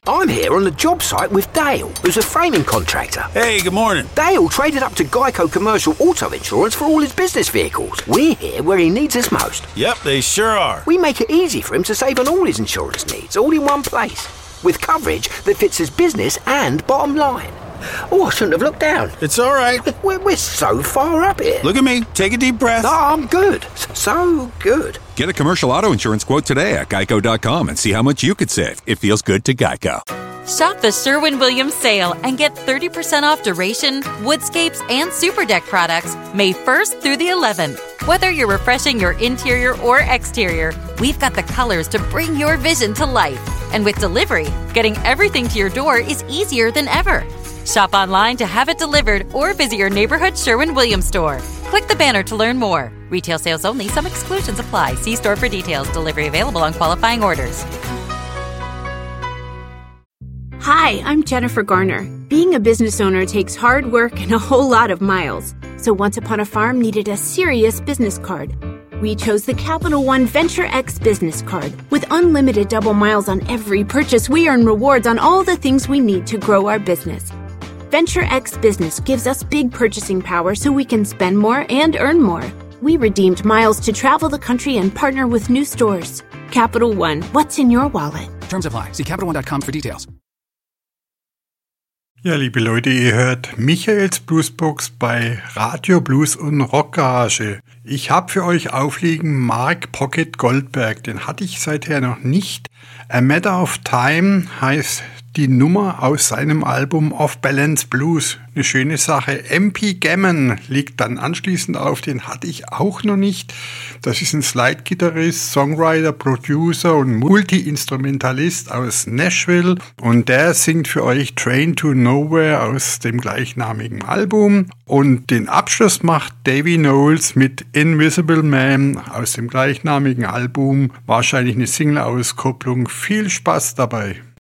I'm here on the job site with Dale, who's a framing contractor. Hey, good morning. Dale traded up to Geico Commercial Auto Insurance for all his business vehicles. We're here where he needs us most. Yep, they sure are. We make it easy for him to save on all his insurance needs, all in one place, with coverage that fits his business and bottom line. Oh, I shouldn't have looked down. It's all right. We're so far up here. Look at me. Take a deep breath. No, I'm good. So good. Get a commercial auto insurance quote today at geico.com and see how much you could save. It feels good to Geico. Shop the Sherwin-Williams sale and get 30% off Duration, Woodscapes, and Super Deck products May 1st through the 11th. Whether you're refreshing your interior or exterior, we've got the colors to bring your vision to life. And with delivery, getting everything to your door is easier than ever. Shop online to have it delivered or visit your neighborhood Sherwin-Williams store. Click the banner to learn more. Retail sales only. Some exclusions apply. See store for details. Delivery available on qualifying orders. Hi, I'm Jennifer Garner. Being a business owner takes hard work and a whole lot of miles. So Once Upon a Farm needed a serious business card. We chose the Capital One Venture X business card. With unlimited double miles on every purchase, we earn rewards on all the things we need to grow our business. Venture X Business gives us big purchasing power so we can spend more and earn more. We redeemed miles to travel the country and partner with new stores. Capital One, what's in your wallet? Terms apply. See CapitalOne.com for details. Ja, liebe Leute, ihr hört Michaels Bluesbox bei Radio Blues und Rock Garage. Ich habe für euch aufliegen Mark Pocket Goldberg, den hatte ich seither noch nicht. A Matter of Time heißt die Nummer aus seinem Album Off Balance Blues. Eine schöne Sache. MP Gammon liegt dann anschließend auf, den hatte ich auch noch nicht. Das ist ein Slide-Gitarrist, Songwriter, Producer und Multi-Instrumentalist aus Nashville und der singt für euch Train to Nowhere aus dem gleichnamigen Album und den Abschluss macht Davy Knowles mit Invisible Man aus dem gleichnamigen Album, wahrscheinlich eine Single-Auskopplung. Viel Spaß dabei!